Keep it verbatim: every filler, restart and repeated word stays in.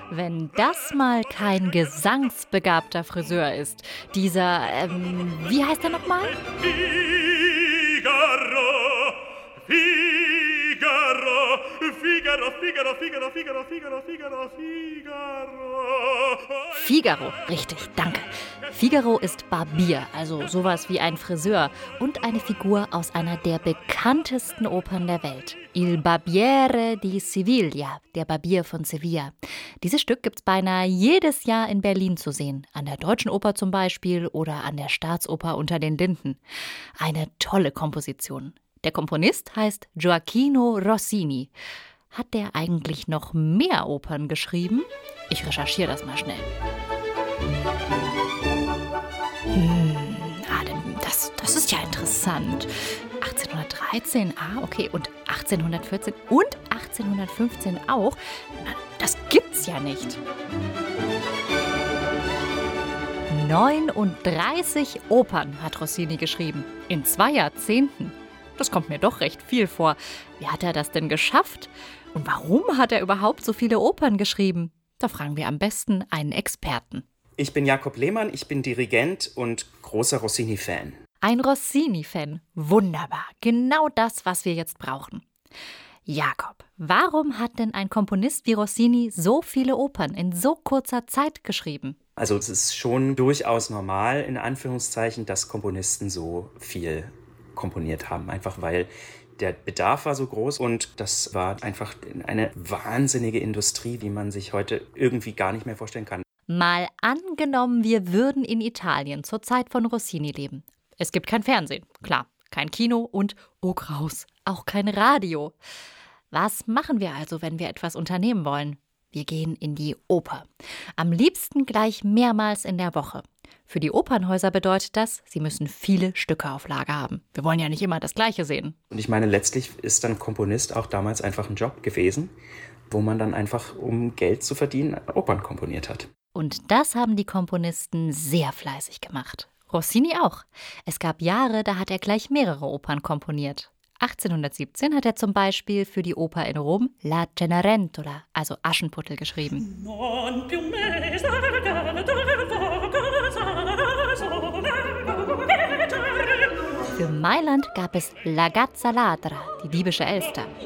Wenn das mal kein gesangsbegabter Friseur ist. Dieser, ähm, wie heißt er nochmal? Figaro, Figaro, Figaro, Figaro, Figaro, Figaro, Figaro, Figaro, Figaro. Figaro, richtig, danke. Figaro ist Barbier, also sowas wie ein Friseur und eine Figur aus einer der bekanntesten Opern der Welt. Il Barbiere di Siviglia, der Barbier von Sevilla. Dieses Stück gibt's beinahe jedes Jahr in Berlin zu sehen. An der Deutschen Oper zum Beispiel oder an der Staatsoper Unter den Linden. Eine tolle Komposition. Der Komponist heißt Gioacchino Rossini. Hat der eigentlich noch mehr Opern geschrieben? Ich recherchiere das mal schnell. Hm, ah, das, das ist ja interessant. achtzehnhundertdreizehn, ah, okay, und achtzehnhundertvierzehn und achtzehnhundertfünfzehn auch. Na, das gibt's ja nicht. neununddreißig Opern hat Rossini geschrieben. In zwei Jahrzehnten. Das kommt mir doch recht viel vor. Wie hat er das denn geschafft? Und warum hat er überhaupt so viele Opern geschrieben? Da fragen wir am besten einen Experten. Ich bin Jakob Lehmann, ich bin Dirigent und großer Rossini-Fan. Ein Rossini-Fan. Wunderbar. Genau das, was wir jetzt brauchen. Jakob, warum hat denn ein Komponist wie Rossini so viele Opern in so kurzer Zeit geschrieben? Also es ist schon durchaus normal, in Anführungszeichen, dass Komponisten so viel komponiert haben. Einfach weil der Bedarf war so groß und das war einfach eine wahnsinnige Industrie, die man sich heute irgendwie gar nicht mehr vorstellen kann. Mal angenommen, wir würden in Italien zur Zeit von Rossini leben. Es gibt kein Fernsehen, klar, kein Kino und, oh Graus, auch kein Radio. Was machen wir also, wenn wir etwas unternehmen wollen? Wir gehen in die Oper. Am liebsten gleich mehrmals in der Woche. Für die Opernhäuser bedeutet das, sie müssen viele Stücke auf Lager haben. Wir wollen ja nicht immer das Gleiche sehen. Und ich meine, letztlich ist dann Komponist auch damals einfach ein Job gewesen, wo man dann einfach, um Geld zu verdienen, Opern komponiert hat. Und das haben die Komponisten sehr fleißig gemacht. Rossini auch. Es gab Jahre, da hat er gleich mehrere Opern komponiert. achtzehnhundertsiebzehn hat er zum Beispiel für die Oper in Rom La Cenerentola, also Aschenputtel, geschrieben. Für Mailand gab es La Gazza Ladra, die diebische Elster.